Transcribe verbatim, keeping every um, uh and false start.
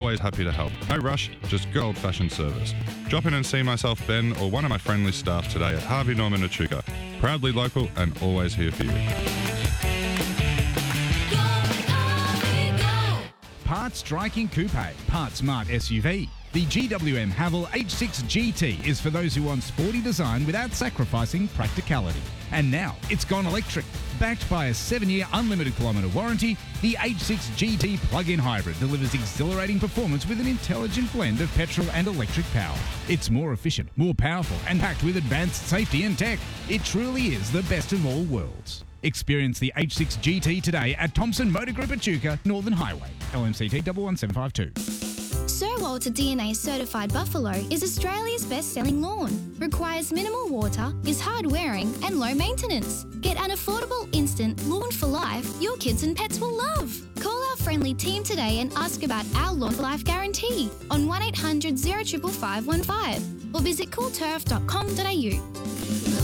always happy to help. No rush, just good old-fashioned service. Drop in and see myself, Ben, or one of my friendly staff today at Harvey Norman Echuca. Proudly local and always here for you. Part Striking Coupe, part Smart S U V. The G W M Haval H six G T is for those who want sporty design without sacrificing practicality. And now it's gone electric. Backed by a seven-year unlimited kilometre warranty, the H six G T plug-in hybrid delivers exhilarating performance with an intelligent blend of petrol and electric power. It's more efficient, more powerful, and packed with advanced safety and tech. It truly is the best of all worlds. Experience the H six G T today at Thompson Motor Group Echuca, Northern Highway, L M C T one one seven five two. Sir Walter D N A certified Buffalo is Australia's best-selling lawn. Requires minimal water, is hard-wearing and low maintenance. Get an affordable instant lawn for life your kids and pets will love. Call our friendly team today and ask about our Lawn for Life guarantee on one eight hundred, zero five five one five or visit cool turf dot com dot a u.